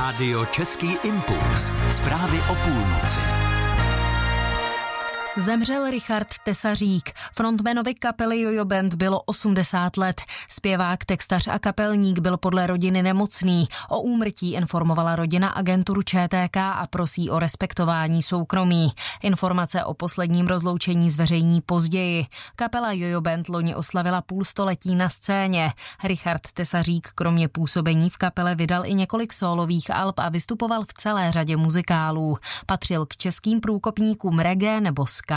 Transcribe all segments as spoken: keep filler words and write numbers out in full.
Rádio Český impuls. Zprávy o půlnoci. Zemřel Richard Tesařík. Frontmanovi kapely Jojo Band bylo osmdesát let. Zpěvák, textař a kapelník byl podle rodiny nemocný. O úmrtí informovala rodina agenturu Č T K a prosí o respektování soukromí. Informace o posledním rozloučení zveřejní později. Kapela Jojo Band loni oslavila půlstoletí na scéně. Richard Tesařík kromě působení v kapele vydal i několik sólových alb a vystupoval v celé řadě muzikálů. Patřil k českým průkopníkům reggae nebo ska.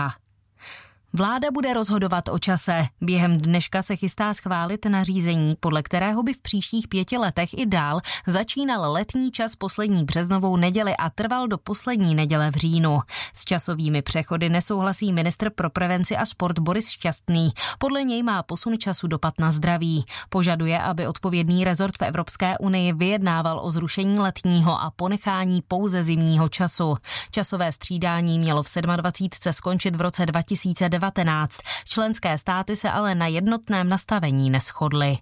Vláda bude rozhodovat o čase. Během dneška se chystá schválit nařízení, podle kterého by v příštích pěti letech i dál začínal letní čas poslední březnovou neděli a trval do poslední neděle v říjnu. S časovými přechody nesouhlasí ministr pro prevenci a sport Boris Šťastný. Podle něj má posun času dopad na zdraví. Požaduje, aby odpovědný rezort v Evropské unii vyjednával o zrušení letního a ponechání pouze zimního času. Časové střídání mělo v dvacítce sedmé skončit v roce dva tisíce devatenáct. Členské státy se ale na jednotném nastavení neshodly.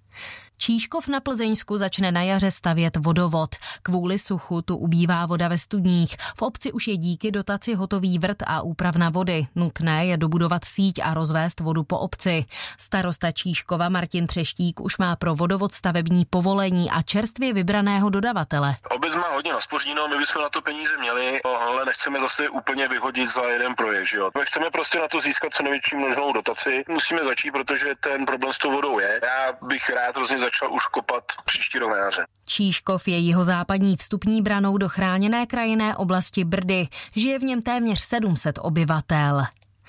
Čížkov na Plzeňsku začne na jaře stavět vodovod. Kvůli suchu tu ubývá voda ve studních. V obci už je díky dotaci hotový vrt a úpravna vody. Nutné je dobudovat síť a rozvést vodu po obci. Starosta Čížkova Martin Třeštík už má pro vodovod stavební povolení a čerstvě vybraného dodavatele. Obec má hodně naspoříno, my bychom na to peníze měli, ale nechceme zase úplně vyhodit za jeden projekt. Že jo? My chceme prostě na to získat co největší možnou dotaci. Musíme začít, protože ten problém s tou vodou je. Já bych rád hrozně začal už kopat příští rok na jaře. Čížkov je jihozápadní vstupní branou do chráněné krajinné oblasti Brdy. Žije v něm téměř sedm set obyvatel.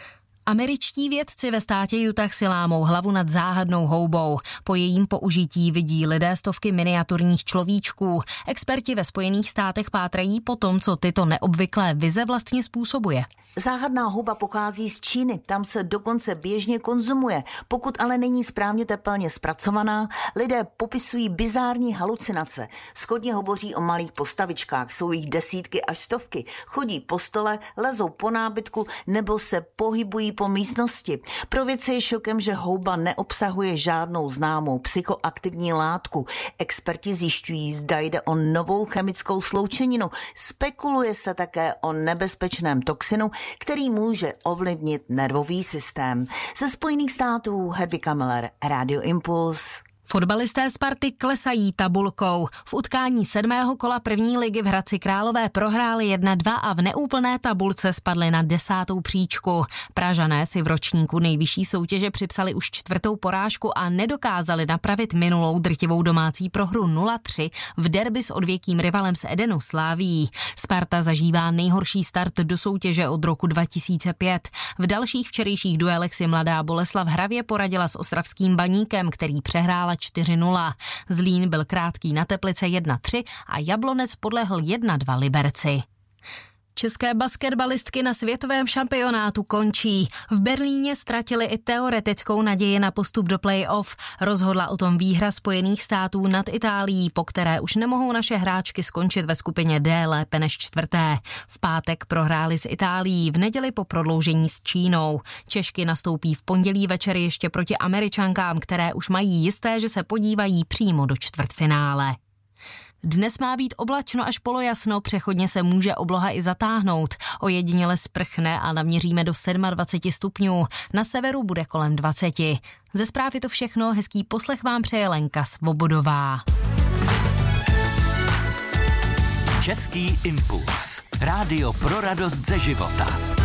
Američtí vědci ve státě Utah si lámou hlavu nad záhadnou houbou. Po jejím použití vidí lidé stovky miniaturních človíčků. Experti ve Spojených státech pátrají po tom, co tyto neobvyklé vize vlastně způsobuje. Záhadná houba pochází z Číny, tam se dokonce běžně konzumuje. Pokud ale není správně tepelně zpracovaná, lidé popisují bizární halucinace. Shodně hovoří o malých postavičkách, jsou jich desítky až stovky. Chodí po stole, lezou po nábytku nebo se pohybují po místnosti. Pro vědce je šokem, že houba neobsahuje žádnou známou psychoaktivní látku. Experti zjišťují, zda jde o novou chemickou sloučeninu. Spekuluje se také o nebezpečném toxinu, který může ovlivnit nervový systém. Ze Spojených států Hedvika Miller, Radio Impuls. Fotbalisté Sparty klesají tabulkou. V utkání sedmého kola první ligy v Hradci Králové prohráli jedna dva a v neúplné tabulce spadli na desátou příčku. Pražané si v ročníku nejvyšší soutěže připsali už čtvrtou porážku a nedokázali napravit minulou drtivou domácí prohru nula tři v derby s odvěkým rivalem z Edenu Slavií. Sparta zažívá nejhorší start do soutěže od roku dva tisíce pět. V dalších včerejších duelech si mladá Boleslav hravě poradila s ostravským Baníkem, který přehrála čtyři nula. Zlín byl krátký na Teplice jedna tři a Jablonec podlehl jedna dva Liberci. České basketbalistky na světovém šampionátu končí. V Berlíně ztratili i teoretickou naději na postup do play-off. Rozhodla o tom výhra Spojených států nad Itálií, po které už nemohou naše hráčky skončit ve skupině D lépe než čtvrté. V pátek prohráli s Itálií, v neděli po prodloužení s Čínou. Češky nastoupí v pondělí večer ještě proti Američankám, které už mají jisté, že se podívají přímo do čtvrtfinále. Dnes má být oblačno až polojasno, přechodně se může obloha i zatáhnout. Ojediněle sprchne a naměříme do dvacet sedm stupňů. Na severu bude kolem dvacet. Ze zpráv je to všechno, hezký poslech vám přeje Lenka Svobodová. Český impuls. Rádio pro radost ze života.